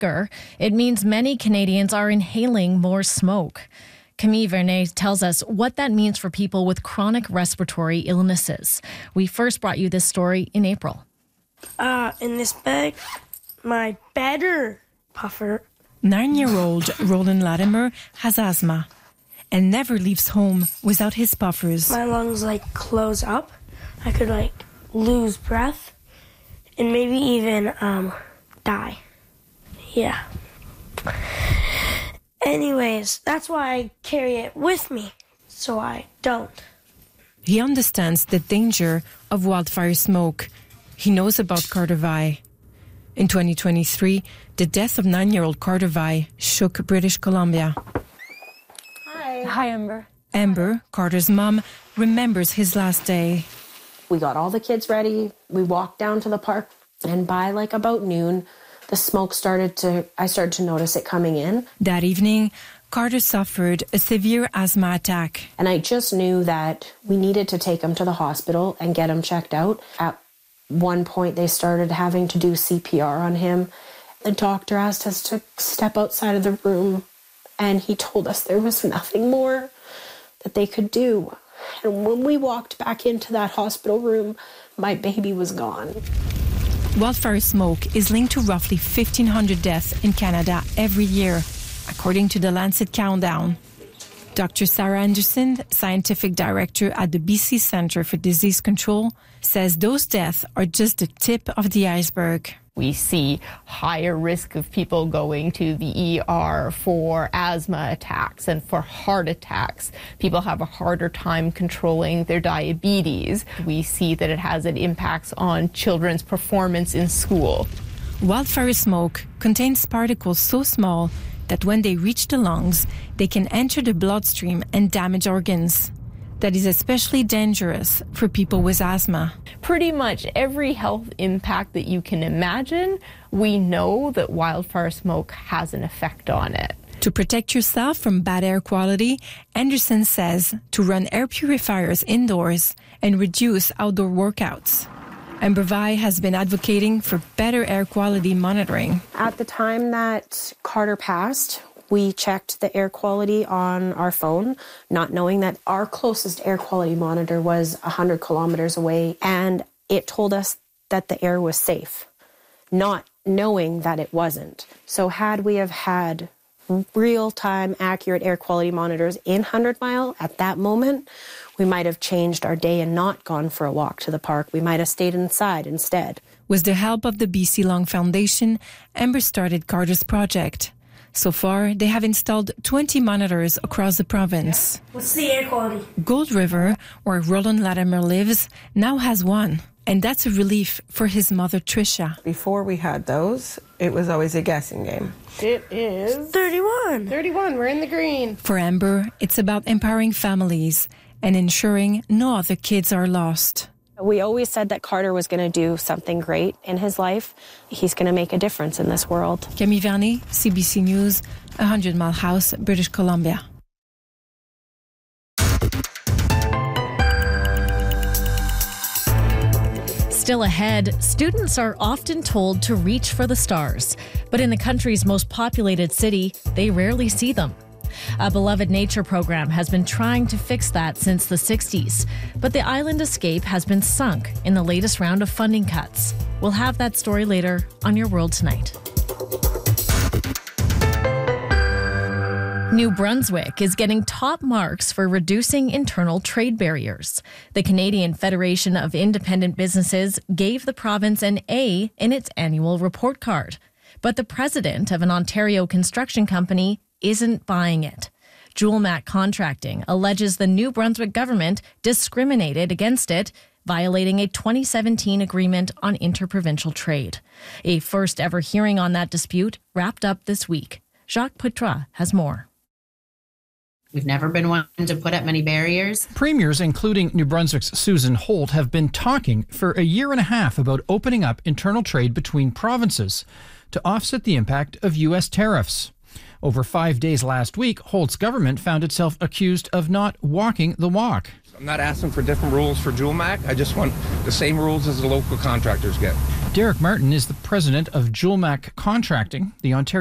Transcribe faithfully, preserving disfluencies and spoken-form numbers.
sicker, it means many Canadians are inhaling more smoke. Camille Vernet tells us what that means for people with chronic respiratory illnesses. We first brought you this story in April. Uh, in this bag, my better puffer. Nine-year-old Roland Latimer has asthma and never leaves home without his puffers. My lungs, like, close up. I could, like, lose breath and maybe even um, die. Yeah. Anyways, that's why I carry it with me, so I don't. He understands the danger of wildfire smoke. He knows about Carter Vi. In twenty twenty-three, the death of nine-year-old Carter Vi shook British Columbia. Hi. Hi, Amber. Amber, Carter's mom, remembers his last day. We got all the kids ready. We walked down to the park, and by like about noon, the smoke started to, I started to notice it coming in. That evening, Carter suffered a severe asthma attack. And I just knew that we needed to take him to the hospital and get him checked out. At one point, they started having to do C P R on him. The doctor asked us to step outside of the room, and he told us there was nothing more that they could do. And when we walked back into that hospital room, my baby was gone. Wildfire smoke is linked to roughly fifteen hundred deaths in Canada every year, according to the Lancet Countdown. Doctor Sarah Anderson, scientific director at the B C Centre for Disease Control, says those deaths are just the tip of the iceberg. We see higher risk of people going to the E R for asthma attacks and for heart attacks. People have a harder time controlling their diabetes. We see that it has an impact on children's performance in school. Wildfire smoke contains particles so small that when they reach the lungs, they can enter the bloodstream and damage organs. That is especially dangerous for people with asthma. Pretty much every health impact that you can imagine, we know that wildfire smoke has an effect on it. To protect yourself from bad air quality, Anderson says to run air purifiers indoors and reduce outdoor workouts. Amber Vi has been advocating for better air quality monitoring. At the time that Carter passed, we checked the air quality on our phone, not knowing that our closest air quality monitor was one hundred kilometers away, and it told us that the air was safe, not knowing that it wasn't. So had we have had real-time accurate air quality monitors in Hundred Mile at that moment, we might have changed our day and not gone for a walk to the park. We might have stayed inside instead. With the help of the B C Lung Foundation, Amber started Carter's project. So far, they have installed twenty monitors across the province. What's the air quality? Gold River, where Roland Latimer lives, now has one. And that's a relief for his mother, Tricia. Before we had those, it was always a guessing game. It is thirty-one. thirty-one. We're in the green. For Amber, it's about empowering families and ensuring no other kids are lost. We always said that Carter was going to do something great in his life. He's going to make a difference in this world. Camille Vernet, C B C News, one hundred Mile House, British Columbia. Still ahead, students are often told to reach for the stars, but in the country's most populated city, they rarely see them. A beloved nature program has been trying to fix that since the sixties, but the island escape has been sunk in the latest round of funding cuts. We'll have that story later on Your World Tonight. New Brunswick is getting top marks for reducing internal trade barriers. The Canadian Federation of Independent Businesses gave the province an A in its annual report card. But the president of an Ontario construction company isn't buying it. Julemac Contracting alleges the New Brunswick government discriminated against it, violating a twenty seventeen agreement on interprovincial trade. A first ever hearing on that dispute wrapped up this week. Jacques Poitras has more. We've never been one to put up many barriers. Premiers, including New Brunswick's Susan Holt, have been talking for a year and a half about opening up internal trade between provinces to offset the impact of U S tariffs. Over five days last week, Holt's government found itself accused of not walking the walk. I'm not asking for different rules for Julemac. I just want the same rules as the local contractors get. Derek Martin is the president of Julmac Contracting, the Ontario